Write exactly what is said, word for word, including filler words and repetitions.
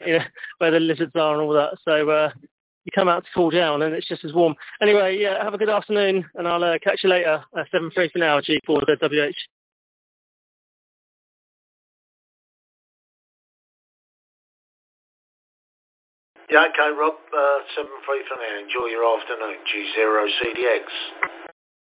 you know, where the lizards are and all that. So uh, you come out to cool down and it's just as warm. Anyway, yeah, have a good afternoon and I'll uh, catch you later. Uh, seven three for now, G four Z W H. Yeah, okay, Rob, uh, seven three for now. Enjoy your afternoon, G zero C D X.